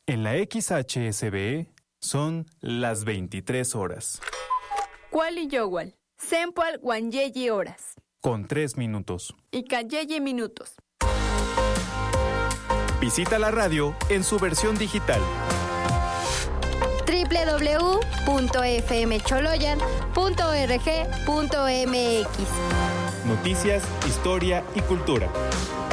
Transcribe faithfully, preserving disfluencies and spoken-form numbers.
En la X H S B son las veintitrés horas. Kuali Yowal, Sempoal Guanyeyi horas. Con tres minutos. Y Cayeyi minutos. Visita la radio en su versión digital. doble u doble u doble u punto f m choloyan punto org punto m x. Noticias, historia y cultura.